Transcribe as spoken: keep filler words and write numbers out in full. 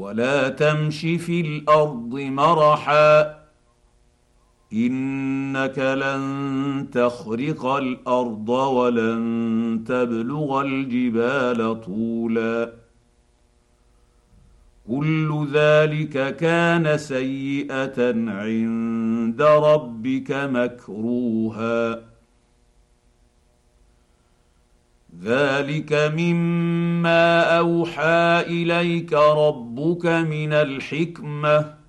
ولا تمش في الارض مرحا انك لن تخرق الارض ولن تبلغ الجبال طولا كل ذلك كان سيئه عند ربك مكروها ذلك مما اوحى اليك ربك من الحكمه